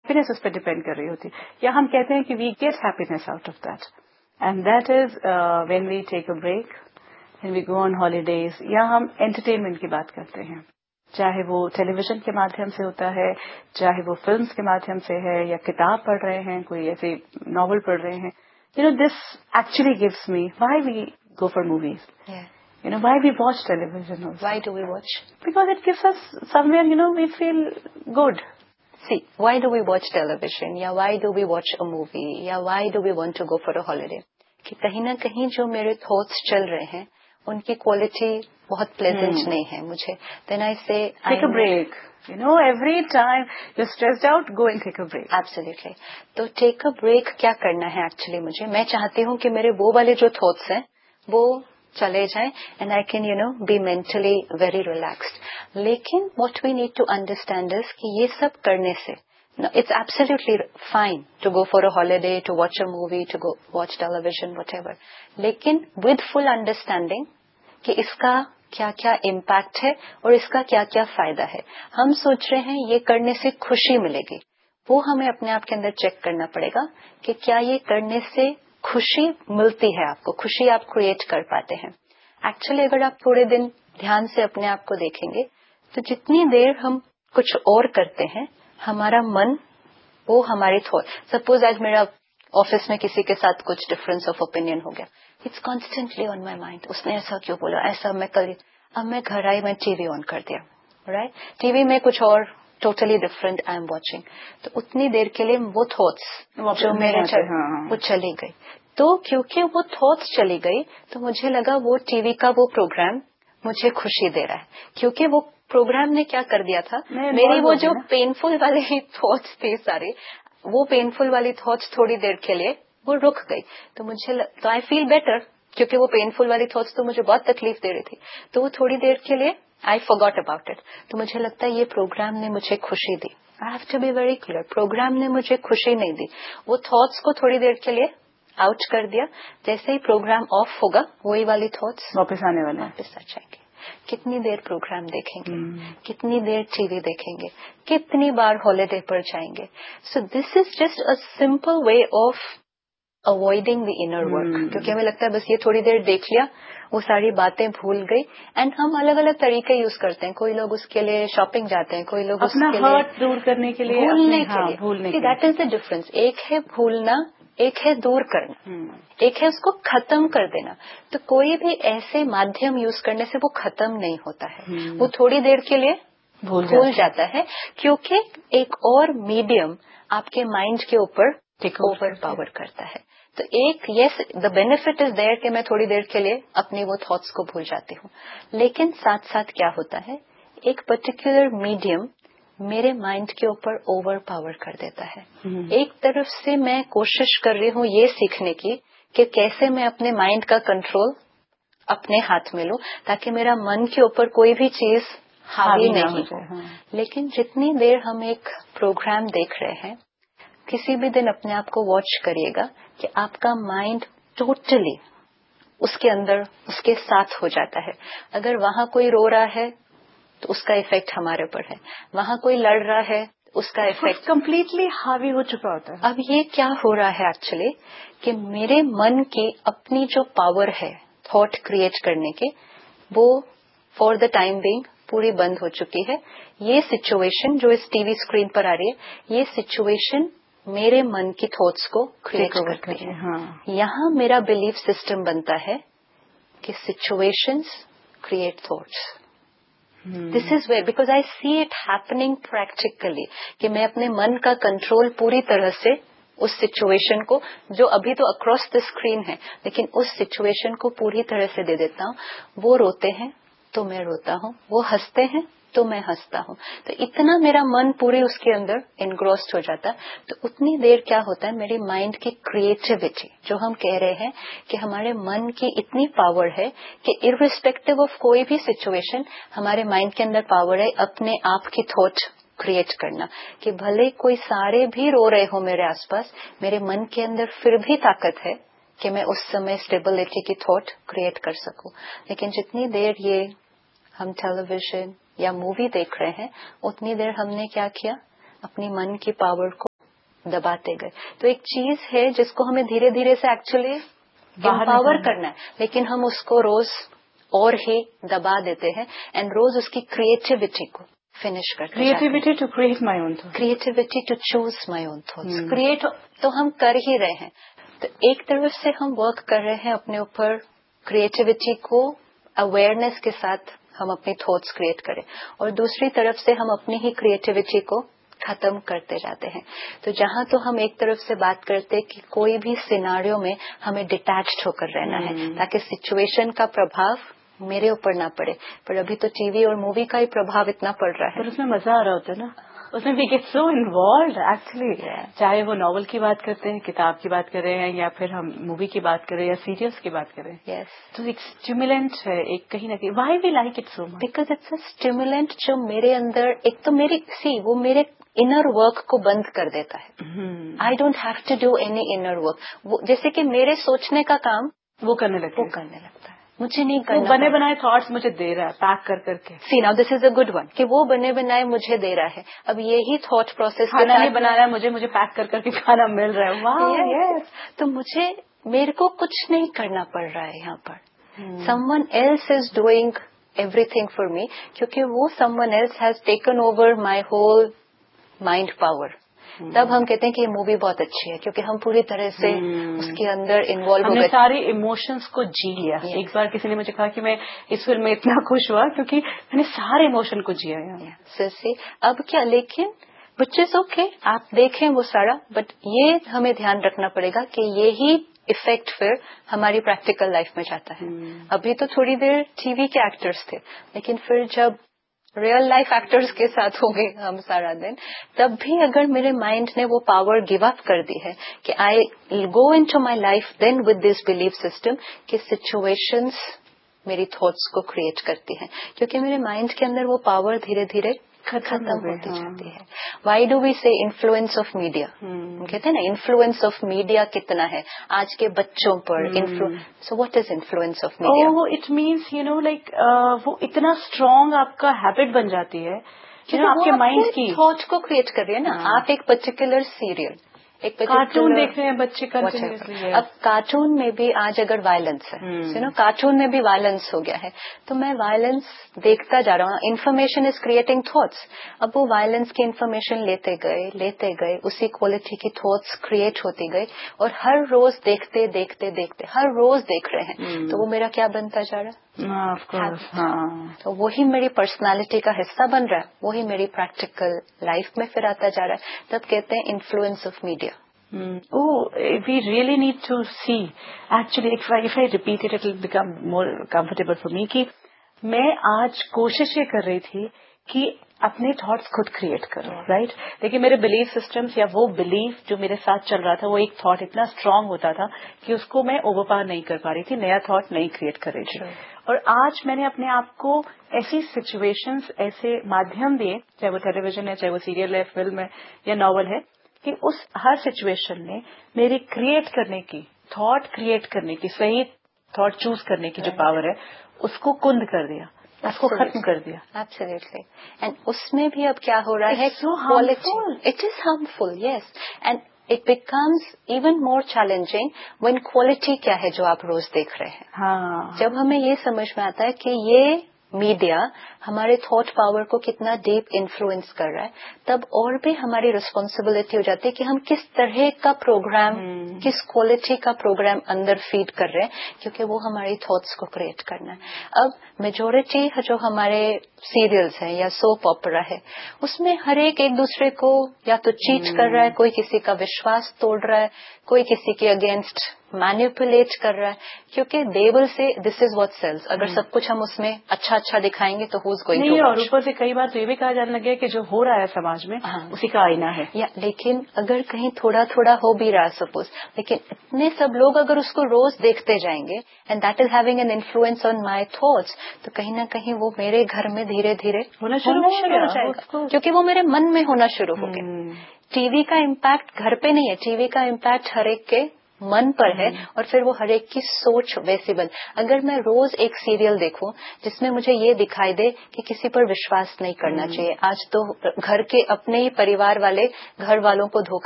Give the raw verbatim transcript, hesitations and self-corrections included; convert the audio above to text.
Happiness اس پہ depend کر رہی ہوتی. یا ہم کہتے ہیں کہ we get happiness out of that, and that is when we take a break and we go on holidays. یا ہم انٹرٹینمنٹ کی بات کرتے ہیں, چاہے وہ ٹیلی ویژن کے مادھیم سے ہوتا ہے, چاہے وہ فلمس کے مادھیم سے ہے, یا کتاب پڑھ رہے ہیں, کوئی ایسے ناول پڑھ رہے ہیں. You know this actually gives me why we go for movies. You know, why we watch television also. Why do we watch? Because it gives us somewhere, you know, we feel good. See, why do we watch television? یا why do we watch a movie? یا why do we want to go for a holiday? کہ کہیں نہ کہیں جو میرے thoughts چل رہے ہیں ان کی کوالٹی بہت پلیزنٹ نہیں ہے مجھے. Then I say, take a break. You know, every time you're stressed out, go and take a break. Absolutely. تو take a break کیا کرنا ہے ایکچولی مجھے؟ میں چاہتی ہوں کہ میرے وہ والے جو تھاٹس ہیں وہ چلے جائیں and I can you know be mentally very relaxed. لیکن what we need to understand is کہ یہ سب کرنے سے it's absolutely fine to go for a holiday, to watch a movie, to go watch tele vision, what ever, لیکن with full understanding کہ اس کا کیا کیا امپیکٹ ہے اور اس کا کیا کیا فائدہ ہے. ہم سوچ رہے ہیں یہ کرنے سے خوشی ملے گی, وہ ہمیں اپنے آپ کے اندر چیک کرنا پڑے گا کہ کیا یہ کرنے سے خوشی ملتی ہے آپ کو, خوشی آپ کریٹ کر پاتے ہیں. ایکچولی اگر آپ تھوڑے دن دھیان سے اپنے آپ کو دیکھیں گے تو جتنی دیر ہم کچھ اور کرتے ہیں ہمارا من وہ ہماری تھوڑ سپوز آج میرا آفس میں کسی کے ساتھ کچھ ڈفرینس آف اوپینین ہو گیا, it's constantly on my mind, اس نے ایسا کیوں بولا, ایسا میں کل, اب میں گھر آئی میں ٹی وی آن کر دیا, رائٹ, ٹی وی میں کچھ اور totally different I am watching, تو اتنی دیر کے لیے وہ تھاٹس جو میرے وہ چلی گئی. تو کیونکہ وہ تھاٹس چلی گئی تو مجھے لگا وہ ٹی وی کا وہ پروگرام مجھے خوشی دے رہا ہے, کیونکہ وہ پروگرام نے کیا کر دیا تھا, میری وہ جو پینفل والی تھاٹس تھی ساری, وہ پینفل والی تھاٹس تھوڑی دیر کے لیے وہ رک گئی. تو مجھے تو آئی فیل بیٹر, کیونکہ وہ پینفل والی تھاٹس تو مجھے بہت تکلیف دے رہی تھی, تو وہ تھوڑی دیر کے لیے آئی forgot about it. تو مجھے لگتا ہے یہ پروگرام نے مجھے خوشی دی. I have to be very clear, programme نے مجھے خوشی نہیں دی, وہ تھاٹس کو تھوڑی دیر کے لیے آؤٹ کر دیا. جیسے ہی پروگرام آف ہوگا وہی والی تھاٹس واپس آنے والے واپس آ جائیں گے. کتنی دیر پروگرام دیکھیں گے, کتنی دیر ٹی وی دیکھیں گے, کتنی بار ہالیڈے پر جائیں گے. سو دس is just a simple way of avoiding the inner work, کیونکہ ہمیں لگتا ہے بس یہ تھوڑی دیر دیکھ لیا وہ ساری باتیں بھول گئی. اینڈ ہم الگ الگ طریقے یوز کرتے ہیں, کوئی لوگ اس کے لیے شاپنگ جاتے ہیں, کوئی لوگ اپنا ہرٹ دور کرنے کے لیے, بھولنے کے لیے. That is the difference. ایک ہے بھولنا, ایک ہے دور کرنا, ایک ہے اس کو ختم کر دینا. تو کوئی بھی ایسے مادھیم یوز کرنے سے وہ ختم نہیں ہوتا ہے, وہ تھوڑی دیر کے لیے بھول جاتا ہے, کیونکہ ایک اور میڈیم آپ کے مائنڈ کے اوپر اوور پاور کرتا ہے. تو ایک یس دا بینیفٹ از دیئر کہ میں تھوڑی دیر کے لیے اپنی وہ تھاٹس کو بھول جاتی ہوں, لیکن ساتھ ساتھ کیا ہوتا ہے, ایک پرٹیکولر میڈیم میرے مائنڈ کے اوپر اوور پاور کر دیتا ہے. ایک طرف سے میں کوشش کر رہی ہوں یہ سیکھنے کی کہ کیسے میں اپنے مائنڈ کا کنٹرول اپنے ہاتھ میں لوں تاکہ میرا من کے اوپر کوئی بھی چیز حاوی نہیں ہو. لیکن جتنی دیر ہم ایک پروگرام دیکھ رہے ہیں, کسی بھی دن اپنے آپ کو واچ کریے گا کہ آپ کا مائنڈ ٹوٹلی اس کے اندر اس کے ساتھ ہو جاتا ہے. اگر وہاں کوئی رو رہا ہے تو اس کا افیکٹ ہمارے اوپر ہے, وہاں کوئی لڑ رہا ہے اس کا افیکٹ کمپلیٹلی حاوی ہو چکا ہوتا ہے. اب یہ کیا ہو رہا ہے ایکچولی کہ میرے من کی اپنی جو پاور ہے تھاٹ کریٹ کرنے کے, وہ فار دا ٹائم بینگ پوری بند ہو چکی ہے. یہ سچویشن جو اس ٹی وی اسکرین پر آ رہی ہے, یہ سچویشن میرے من کی تھاٹس کو کریٹ کرتی ہے. یہاں میرا بلیف سسٹم بنتا ہے کہ situations create thoughts. This is way because I see it happening practically, کہ میں اپنے من کا کنٹرول پوری طرح سے اس سچویشن کو, جو ابھی تو اکراس دا اسکرین ہے لیکن اس سچویشن کو پوری طرح سے دے دیتا ہوں. وہ روتے ہیں تو میں روتا ہوں, وہ ہنستے ہیں تو میں ہنستا ہوں. تو اتنا میرا من پورے اس کے اندر انگروسڈ ہو جاتا ہے. تو اتنی دیر کیا ہوتا ہے, میری مائنڈ کی کریٹیوٹی, جو ہم کہہ رہے ہیں کہ ہمارے من کی اتنی پاور ہے کہ ارسپیکٹو آف کوئی بھی سچویشن ہمارے مائنڈ کے اندر پاور ہے اپنے آپ کی تھاٹ کریٹ کرنا. کہ بھلے کوئی سارے بھی رو رہے ہو میرے آس پاس, میرے من کے اندر پھر بھی طاقت ہے کہ میں اس سمے اسٹیبلٹی کی تھاٹ کریٹ کر سکوں. لیکن جتنی دیر یہ ہم ٹیلی ویژن یا مووی دیکھ رہے ہیں, اتنی دیر ہم نے کیا کیا, اپنی من کی پاور کو دباتے گئے. تو ایک چیز ہے جس کو ہمیں دھیرے دھیرے سے ایکچولی امپاور کرنا ہے, لیکن ہم اس کو روز اور ہی دبا دیتے ہیں اینڈ روز اس کی کریٹیوٹی کو فنش کرتے ہیں. Creativity to create my own thoughts, creativity to choose my own thoughts. Create تو ہم کر ہی رہے ہیں. تو ایک طرف سے ہم ورک کر رہے ہیں اپنے اوپر, کریٹیوٹی کو اویئرنیس کے ساتھ ہم اپنی تھاٹس کریٹ کریں, اور دوسری طرف سے ہم اپنی ہی کریٹیوٹی کو ختم کرتے جاتے ہیں. تو جہاں تو ہم ایک طرف سے بات کرتے کہ کوئی بھی سیناریو میں ہمیں ڈیٹیچڈ ہو کر رہنا ہے تاکہ سچویشن کا پربھاؤ میرے اوپر نہ پڑے, پر ابھی تو ٹی وی اور مووی کا ہی پربھاؤ اتنا پڑ رہا ہے. پر اس میں مزہ آ رہا ہوتا ہے نا, اس میں we get so involved actually, چاہے وہ ناول کی بات کرتے ہیں, کتاب کی بات کر رہے ہیں, یا پھر ہم مووی کی بات کر رہے ہیں, یا سیریلس کی بات کر رہے ہیں. یس, تو ایک اسٹیمولنٹ ہے ایک کہیں نہ کہیں. Why we like it so much? Because it's a stimulant جو میرے اندر ایک تو میری سی وہ میرے انر ورک کو بند کر دیتا ہے. I don't have to do any inner work. جیسے کہ میرے سوچنے کا کام وہ کرنے لگتا وہ کرنے لگتا ہے, مجھے نہیں کرنا. بنے بنائے تھاٹس مجھے دے رہا ہے پیک کر کر کے. سی now this is a good one کہ وہ بنے بنائے مجھے دے رہا ہے. اب یہی تھاٹ پروسیس کھانا نہیں بنا رہا ہے مجھے, مجھے پیک کر کر کے کھانا مل رہا ہے. واہ, yes. تو مجھے میرے کو کچھ نہیں کرنا پڑ رہا ہے یہاں پر. Some one else is doing every thing for me, کیونکہ وہ some one else has taken over my whole mind power. تب ہم کہتے ہیں کہ یہ مووی بہت اچھی ہے کیونکہ ہم پوری طرح سے اس کے اندر انوالو ہو گئے, گئے, سارے ایموشنز کو جی لیا. ایک بار کسی نے مجھے کہا کہ میں اس فلم میں اتنا خوش ہوا کیونکہ میں نے سارے ایموشن کو جیا. سرسی اب کیا, لیکن بچے سے اوکے آپ دیکھیں وہ سارا, بٹ یہ ہمیں دھیان رکھنا پڑے گا کہ یہی افیکٹ پھر ہماری پریکٹیکل لائف میں جاتا ہے. ابھی تو تھوڑی دیر ٹی وی کے ایکٹرز تھے, لیکن پھر جب ریئل لائف ایکٹرز کے ساتھ ہو گئے ہم سارا دن, تب بھی اگر میرے مائنڈ نے وہ پاور گیو اپ کر دی ہے کہ آئی گو ان to my life then with this belief system کہ سچویشنز میری تھاٹس کو کریٹ کرتی ہیں, کیونکہ میرے مائنڈ کے اندر وہ پاور دھیرے دھیرے ختم ہوتی جاتی ہے. وائی ڈو وی سے انفلوئنس آف میڈیا, کہتے ہیں نا انفلوئنس آف میڈیا کتنا ہے آج کے بچوں پر. So what is influence of media? It means you know like وہ اتنا اسٹرانگ آپ کا ہیبٹ بن جاتی ہے کہ آپ کے مائنڈ کی تھاٹ کو کریٹ کر رہی ہے نا. آپ ایک پرٹیکولر سیریل, ایک کارٹون دیکھ رہے ہیں بچے کنٹینیوسلی. اب کارٹون میں بھی آج اگر وائلنس ہے, یو نو کارٹون میں بھی وائلنس ہو گیا ہے, تو میں وائلنس دیکھتا جا رہا ہوں. Information is creating thoughts. اب وہ وائلنس کی انفارمیشن لیتے گئے لیتے گئے اسی کوالٹی کی تھاٹس کریٹ ہوتی گئی, اور ہر روز دیکھتے دیکھتے دیکھتے ہر روز دیکھ رہے ہیں, تو وہ میرا کیا بنتا جا رہا ہے؟ تو وہی میری پرسنالٹی کا حصہ بن رہا ہے, وہی میری پریکٹیکل لائف میں پھر آتا جا رہا ہے. تب کہتے ہیں influence of media. Oh, we really need to see. Actually, if I, if I repeat it, it will become more comfortable for me. کہ میں آج کوشش یہ کر رہی تھی کہ اپنے تھاٹس خود کریٹ کرو, رائٹ. لیکن میرے بلیف سسٹمس یا وہ بلیف جو میرے ساتھ چل رہا تھا, وہ ایک تھاٹ اتنا اسٹرانگ ہوتا تھا کہ اس کو میں اوور پاور نہیں کر پا رہی تھی, نیا تھاٹ نہیں کریٹ کر رہی تھی. اور آج میں نے اپنے آپ کو ایسی سچویشنز, ایسے مادھیم دیے, چاہے وہ ٹیلی ویژن ہے, چاہے وہ سیریل ہے, فلم ہے یا ناول ہے, کہ اس ہر سچویشن نے میری کریٹ کرنے کی, تھاٹ کریٹ کرنے کی, صحیح تھاٹ چوز کرنے کی جو پاور ہے اس کو کند کر دیا, اس کو ختم کر دیا. ایبسلیٹلی. اینڈ اس میں بھی اب کیا ہو رہا ہے, it is harmful. Yes, and it becomes even more challenging when quality کیا ہے جو آپ روز دیکھ رہے ہیں. ہاں, جب ہمیں یہ سمجھ میں آتا ہے کہ یہ میڈیا ہمارے تھاٹ پاور کو کتنا ڈیپ انفلوئنس کر رہا ہے, تب اور بھی ہماری ریسپانسبلٹی ہو جاتی ہے کہ ہم کس طرح کا پروگرام, کس کوالٹی کا پروگرام اندر فیڈ کر رہے ہیں, کیونکہ وہ ہماری تھاٹس کو کریٹ کرنا ہے. اب میجورٹی جو ہمارے سیریلز ہیں یا سوپ اوپرا ہے, اس میں ہر ایک ایک دوسرے کو یا تو چیٹ کر رہا ہے, کوئی کسی کا وشواس توڑ رہا ہے, کوئی کسی کے اگینسٹ مینیپولیٹ کر رہا ہے, کیونکہ دے ول سے دس از واٹ سیلز. اگر سب کچھ ہم اس میں اچھا اچھا دکھائیں گے تو ہوز گوئنگ ٹو. اور اوپر سے کئی بار تو یہ بھی کہا جانے لگا کہ جو ہو رہا ہے سماج میں اسی کا آئینہ ہے. یا لیکن اگر کہیں تھوڑا تھوڑا ہو بھی رہا سپوز, لیکن اتنے سب لوگ اگر اس کو روز دیکھتے جائیں گے and that is having an influence on my thoughts, تو کہیں نہ کہیں وہ میرے گھر میں دھیرے دھیرے ہونا شروع ہو جائے گا, کیونکہ وہ میرے من میں ہونا شروع ہو گیا. ٹی وی کا امپیکٹ گھر پہ نہیں ہے, ٹی وی کا امپیکٹ ہر ایک کے من پر ہے, اور پھر وہ ہر ایک کی سوچ ویسی بن. اگر میں روز ایک سیریل دیکھوں جس میں مجھے یہ دکھائی دے کہ کسی پر وشواس نہیں کرنا چاہیے, آج تو گھر کے اپنے ہی پریوار والے گھر والوں کو دھوکہ